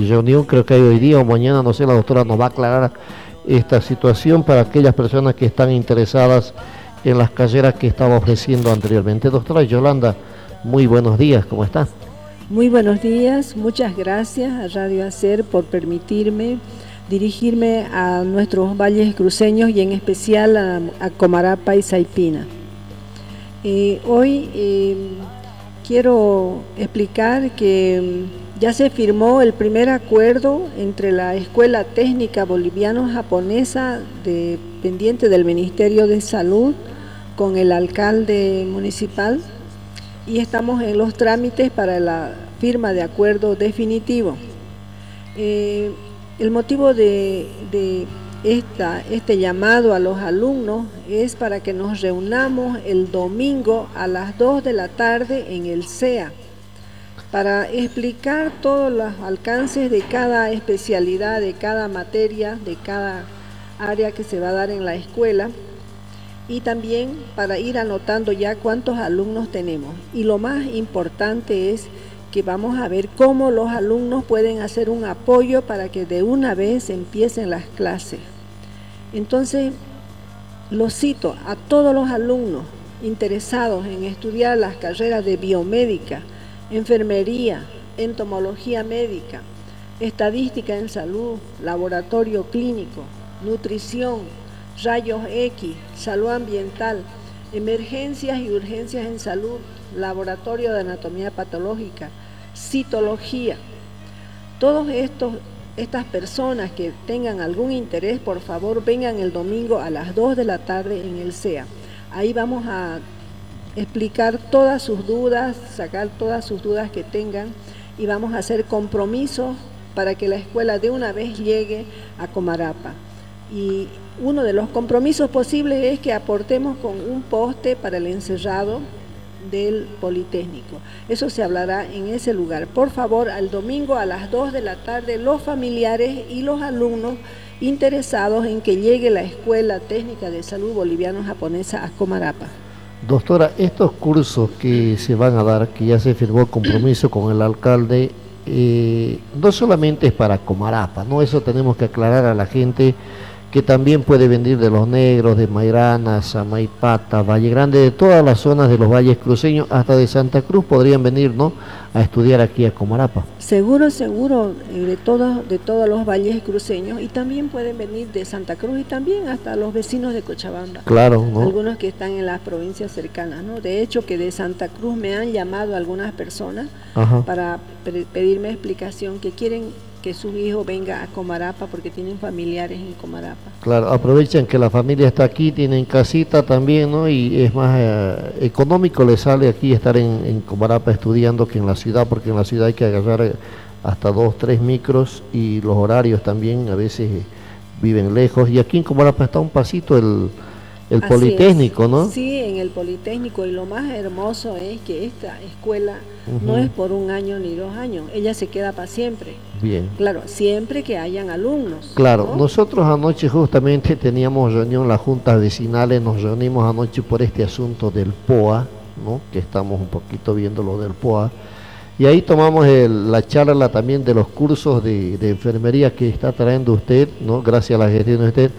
reunión, creo que hay hoy día o mañana, no sé, la doctora nos va a aclarar esta situación para aquellas personas que están interesadas en las carreras que estaba ofreciendo anteriormente. Doctora Yolanda, muy buenos días, ¿cómo está? Muy buenos días, muchas gracias a Radio Hacer por permitirme dirigirme a nuestros valles cruceños y en especial a Comarapa y Saipina. Hoy quiero explicar que ya se firmó el primer acuerdo entre la Escuela Técnica Boliviano-Japonesa dependiente del Ministerio de Salud con el alcalde municipal y estamos en los trámites para la firma de acuerdo definitivo. El motivo de este llamado a los alumnos es para que nos reunamos el domingo a las 2 de la tarde en el CEA para explicar todos los alcances de cada especialidad, de cada materia, de cada área que se va a dar en la escuela y también para ir anotando ya cuántos alumnos tenemos. Y lo más importante es que vamos a ver cómo los alumnos pueden hacer un apoyo para que de una vez empiecen las clases. Entonces, los cito a todos los alumnos interesados en estudiar las carreras de biomédica, enfermería, entomología médica, estadística en salud, laboratorio clínico, nutrición, rayos X, salud ambiental, emergencias y urgencias en salud, laboratorio de anatomía patológica, citología. Todos estas personas que tengan algún interés, por favor, vengan el domingo a las 2 de la tarde en el CEA. Ahí vamos a explicar todas sus dudas, sacar todas sus dudas que tengan y vamos a hacer compromisos para que la escuela de una vez llegue a Comarapa. Y uno de los compromisos posibles es que aportemos con un poste para el encerrado del Politécnico. Eso se hablará en ese lugar. Por favor, al domingo a las 2 de la tarde, los familiares y los alumnos interesados en que llegue la Escuela Técnica de Salud Boliviano-Japonesa a Comarapa. Doctora, estos cursos que se van a dar, que ya se firmó el compromiso con el alcalde, no solamente es para Comarapa, ¿no? Eso tenemos que aclarar a la gente que también puede venir de Los Negros, de Mairana, Samaipata, Valle Grande, de todas las zonas de los valles cruceños, hasta de Santa Cruz podrían venir, ¿no?, a estudiar aquí a Comarapa. Seguro, de todos los valles cruceños, y también pueden venir de Santa Cruz y también hasta los vecinos de Cochabamba. Claro, ¿no? Algunos que están en las provincias cercanas, ¿no? De hecho, que de Santa Cruz me han llamado algunas personas para pedirme explicación que quieren que su hijo venga a Comarapa porque tienen familiares en Comarapa. Claro, aprovechan que la familia está aquí, tienen casita también, ¿no? Y es más económico les sale aquí estar en Comarapa estudiando que en la ciudad, porque en la ciudad hay que agarrar hasta 2, 3 micros y los horarios también a veces viven lejos. Y aquí en Comarapa está un pasito el Politécnico, ¿no? Sí, en el Politécnico, y lo más hermoso es que esta escuela no es por 1 año ni 2 años, ella se queda para siempre. Bien. Claro, siempre que hayan alumnos. Claro, ¿no? Nosotros anoche justamente teníamos reunión, las juntas vecinales, nos reunimos anoche por este asunto del POA, ¿no?, que estamos un poquito viendo lo del POA, y ahí tomamos la charla también de los cursos de enfermería que está trayendo usted, ¿no?, gracias a la gestión de usted.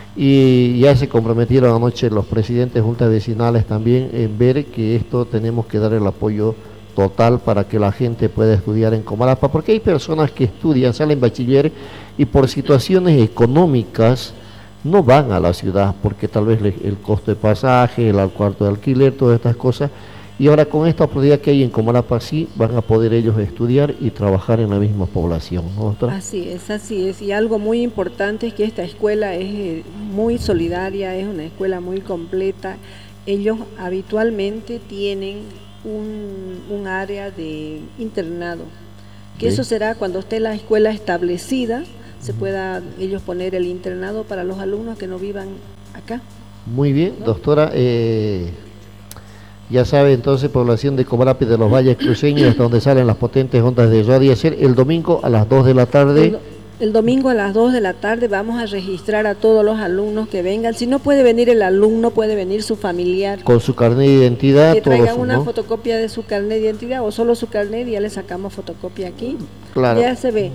Y ya se comprometieron anoche los presidentes de juntas vecinales también en ver que esto tenemos que dar el apoyo total para que la gente pueda estudiar en Comarapa, porque hay personas que estudian, salen bachiller y por situaciones económicas no van a la ciudad, porque tal vez el costo de pasaje, el cuarto de alquiler, todas estas cosas, y ahora con esta oportunidad que hay en Comarapa sí van a poder ellos estudiar y trabajar en la misma población, ¿no, doctora? Así es, y algo muy importante es que esta escuela es muy solidaria, es una escuela muy completa. Ellos habitualmente tienen un área de internado, que eso será cuando esté la escuela establecida, se pueda ellos poner el internado para los alumnos que no vivan acá. Muy bien, ¿no? Doctora, ya sabe entonces, población de Comarapa y de los valles cruceños, hasta donde salen las potentes ondas de Radio Hacer, el domingo a las 2 de la tarde. El domingo a las 2 de la tarde vamos a registrar a todos los alumnos que vengan. Si no puede venir el alumno, puede venir su familiar. Con su carnet de identidad. Que traigan una ¿no?, fotocopia de su carnet de identidad o solo su carnet y ya le sacamos fotocopia aquí. Claro. Ya se ve.